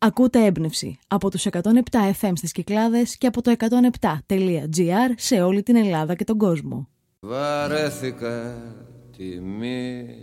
Ακούτε Έμπνευση από τους 107 FM στις Κυκλάδες και από το 107.gr σε όλη την Ελλάδα και τον κόσμο. Βαρέθηκα τη μοίρα